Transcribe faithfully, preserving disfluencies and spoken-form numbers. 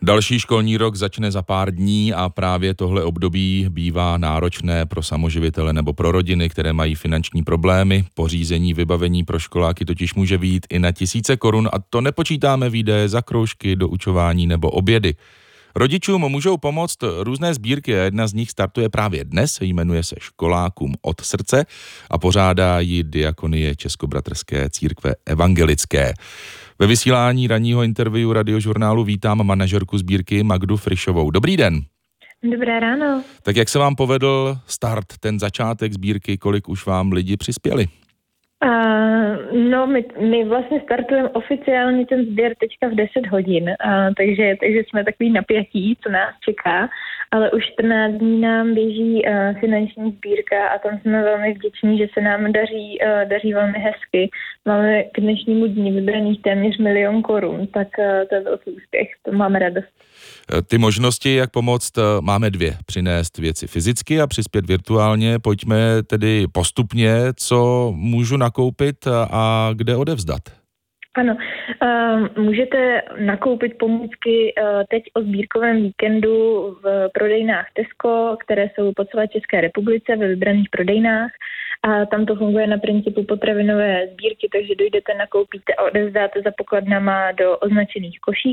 Další školní rok začne za pár dní a právě tohle období bývá náročné pro samoživitele nebo pro rodiny, které mají finanční problémy. Pořízení vybavení pro školáky totiž může vyjít i na tisíce korun a to nepočítáme výdaje za kroužky, doučování nebo obědy. Rodičům můžou pomoct různé sbírky a jedna z nich startuje právě dnes, jmenuje se Školákům od srdce a pořádá ji Diakonie Českobratrské církve evangelické. Ve vysílání ranního interview Radiožurnálu vítám manažerku sbírky Magdu Frišovou. Dobrý den. Dobré ráno. Tak jak se vám povedl start, ten začátek sbírky, kolik už vám lidi přispěli? Uh, no, my, my vlastně startujeme oficiálně ten sběr teďka v deset hodin, uh, takže, takže jsme takový napjatí, co nás čeká, ale už čtrnáct dní nám běží uh, finanční sbírka a tam jsme velmi vděční, že se nám daří, uh, daří velmi hezky. Máme k dnešnímu dni vybraných téměř milion korun, tak uh, to je velký úspěch, to máme radost. Ty možnosti, jak pomoct, máme dvě. Přinést věci fyzicky a přispět virtuálně. Pojďme tedy postupně, co můžu nakoupit a kde odevzdat. Ano, uh, můžete nakoupit pomůcky uh, teď o sbírkovém víkendu v prodejnách Tesco, které jsou po celé České republice ve vybraných prodejnách. A tam to funguje na principu potravinové sbírky, takže dojdete, nakoupíte a odevzdáte za pokladnama do označených košíků.